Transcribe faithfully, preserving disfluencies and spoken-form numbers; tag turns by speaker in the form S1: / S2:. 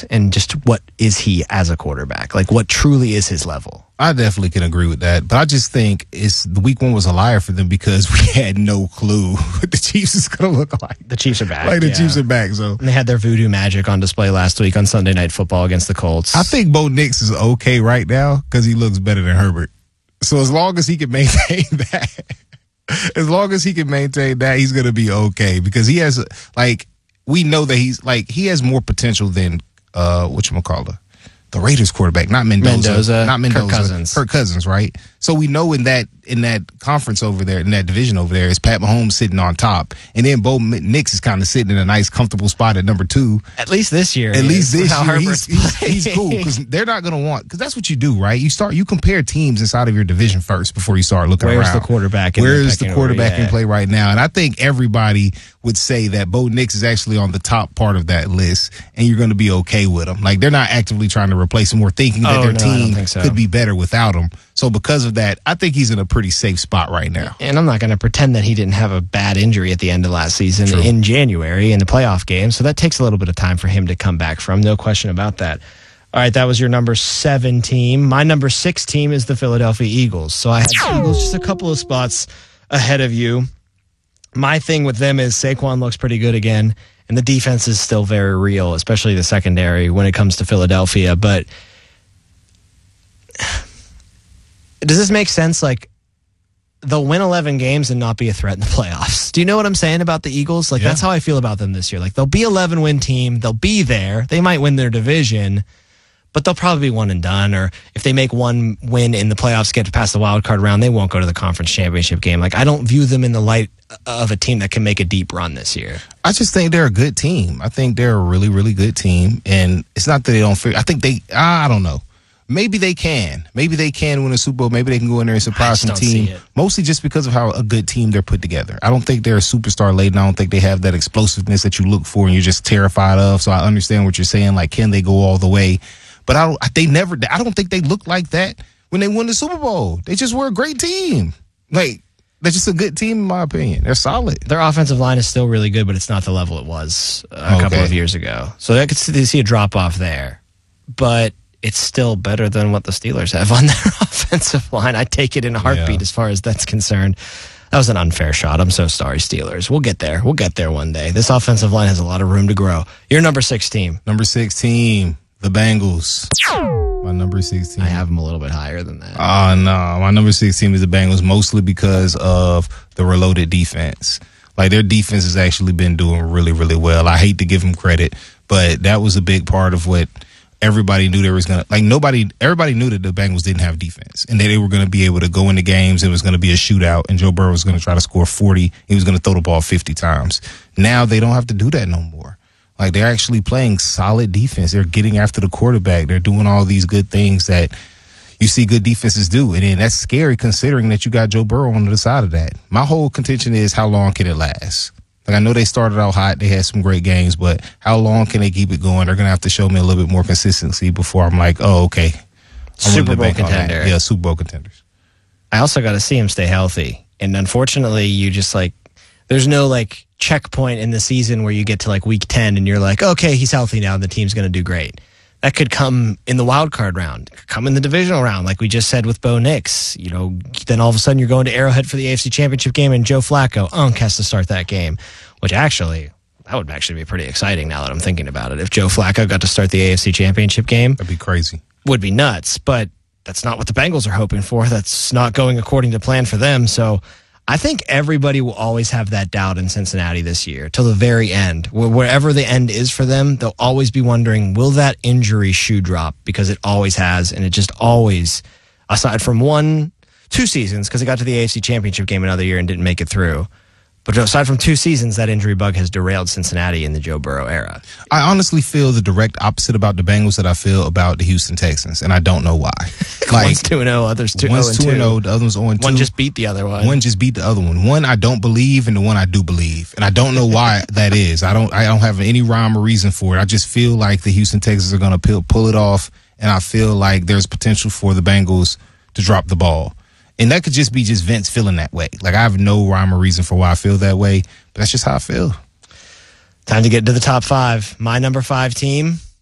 S1: Nix and just what is he as a quarterback? Like, what truly is his level?
S2: I definitely can agree with that, but I just think it's the week one was a liar for them because we had no clue what the Chiefs is going to look like.
S1: The Chiefs are back.
S2: Like the
S1: yeah.
S2: Chiefs are back. So
S1: and they had their voodoo magic on display last week on Sunday Night Football against the Colts.
S2: I think Bo Nix is okay right now because he looks better than Herbert. So as long as he can maintain that, as long as he can maintain that, he's going to be okay because he has like we know that he's like he has more potential than uh whatchamacallit, the Raiders quarterback, not Mendoza,
S1: Mendoza
S2: not Mendoza,
S1: Kirk Cousins.
S2: Kirk Cousins, right? So we know in that in that conference over there, in that division over there, is Pat Mahomes sitting on top, and then Bo Nix is kind of sitting in a nice, comfortable spot at number two.
S1: At least this year.
S2: At least this
S1: how
S2: year, he's, he's, he's cool because they're not going to want because that's what you do, right? You start you compare teams inside of your division first before you start looking
S1: Where's
S2: around.
S1: the quarterback? In
S2: Where
S1: the
S2: is the quarterback
S1: order?
S2: in play right now? And I think everybody would say that Bo Nix is actually on the top part of that list, and you're going to be okay with him. Like they're not actively trying to replace him or thinking that
S1: Oh,
S2: their
S1: no, I don't
S2: team
S1: think so.
S2: could be better without him. So because of that, I think he's in a pretty safe spot right now.
S1: And I'm not going to pretend that he didn't have a bad injury at the end of last season
S2: True.
S1: in January in the playoff game. So that takes a little bit of time for him to come back from. No question about that. All right, that was your number seven team. My number six team is the Philadelphia Eagles. So I had the Eagles just a couple of spots ahead of you. My thing with them is Saquon looks pretty good again, and the defense is still very real, especially the secondary when it comes to Philadelphia. But does this make sense? Like, they'll win eleven games and not be a threat in the playoffs. Do you know what I'm saying about the Eagles? Like,
S2: Yeah.
S1: that's how I feel about them this year. Like, they'll be eleven win team. They'll be there. They might win their division, but they'll probably be one and done. Or if they make one win in the playoffs, get to pass the wild card round, they won't go to the conference championship game. Like, I don't view them in the light of a team that can make a deep run this year.
S2: I just think they're a good team. I think they're a really, really good team. And it's not that they don't figure. I think they, I don't know. Maybe they can. Maybe they can win a Super Bowl. Maybe they can go in there and surprise some
S1: just don't
S2: team.
S1: see it.
S2: Mostly just because of how a good team they're put together. I don't think they're a superstar laden. I don't think they have that explosiveness that you look for and you're just terrified of. So I understand what you're saying. Like, can they go all the way? But I don't, they never, I don't think they look like that when they won the Super Bowl. They just were a great team. Like, they're just a good team in my opinion. They're solid.
S1: Their offensive line is still really good, but it's not the level it was a
S2: Okay.
S1: couple of years ago. So I could see see a drop off there. But it's still better than what the Steelers have on their offensive line. I take it in a heartbeat
S2: Yeah.
S1: as far as that's concerned. That was an unfair shot. I'm so sorry, Steelers. We'll get there. We'll get there one day. This offensive line has a lot of room to grow. Your number six team.
S2: Number six team, the Bengals. My number six team.
S1: I have them a little bit higher than that.
S2: Oh, no. My number six team is the Bengals, mostly because of the reloaded defense. Like, their defense has actually been doing really, really well. I hate to give them credit, but that was a big part of what everybody knew there was going to, like, nobody, everybody knew that the Bengals didn't have defense and that they were going to be able to go into games. It was going to be a shootout and Joe Burrow was going to try to score forty. He was going to throw the ball fifty times. Now they don't have to do that no more. Like, they're actually playing solid defense. They're getting after the quarterback. They're doing all these good things that you see good defenses do. And then that's scary considering that you got Joe Burrow on the other side of that. My whole contention is, how long can it last? Like, I know they started out hot. They had some great games, but how long can they keep it going? They're going to have to show me a little bit more consistency before I'm like, oh, okay. I'm
S1: Super
S2: willing to
S1: Bowl
S2: bank on that.
S1: contender.
S2: Yeah, Super Bowl contenders.
S1: I also got to see him stay healthy. And unfortunately, you just like, there's no like checkpoint in the season where you get to like week ten and you're like, okay, he's healthy now. The team's going to do great. That could come in the wild card round, could come in the divisional round, like we just said with Bo Nix. You know, then all of a sudden you're going to Arrowhead for the A F C Championship game and Joe Flacco, Unk has to start that game, which actually, that would actually be pretty exciting now that I'm thinking about it. If Joe Flacco got to start the A F C Championship game,
S2: That'd be crazy.
S1: would be nuts, but that's not what the Bengals are hoping for. That's not going according to plan for them. So I think everybody will always have that doubt in Cincinnati this year till the very end. Wherever the end is for them, they'll always be wondering, will that injury shoe drop? Because it always has, and it just always, aside from one, two seasons, because it got to the A F C Championship game another year and didn't make it through. But aside from two seasons, that injury bug has derailed Cincinnati in the Joe Burrow era.
S2: I honestly feel the direct opposite about the Bengals that I feel about the Houston Texans, and I don't know why. Like,
S1: One's two and oh, others two
S2: one's two and oh, the other one's oh and two.
S1: One just beat the other one.
S2: One just beat the other one. One I don't believe, and the one I do believe, and I don't know why that is. I don't. I don't have any rhyme or reason for it. I just feel like the Houston Texans are going to pull it off, and I feel like there's potential for the Bengals to drop the ball. And that could just be just Vince feeling that way. Like, I have no rhyme or reason for why I feel that way, but that's just how I feel.
S1: Time to get to the top five. My number five team,